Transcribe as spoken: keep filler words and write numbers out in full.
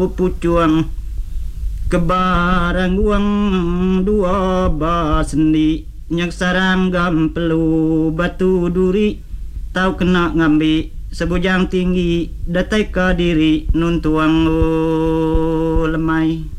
pucuang kebarang uang dua baseni nyak sarang gam pelu batu duri tau kena ngambil sebujang tinggi datai ka diri nun tuang lemai